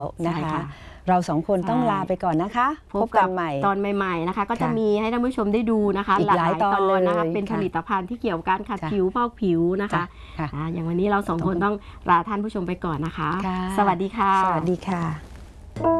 นะคะเราสองคนต้องลาไปก่อนนะคะพบกันใหม่ตอนใหม่ๆนะคะก็จะมีให้ท่านผู้ชมได้ดูนะคะหลายตอนเลยนะคะเป็นผลิตภัณฑ์ที่เกี่ยวกับการขัดผิวพอกผิวนะคะอย่างวันนี้เราสองคนต้องลาท่านผู้ชมไปก่อนนะคะสวัสดีค่ะสวัสดีค่ะ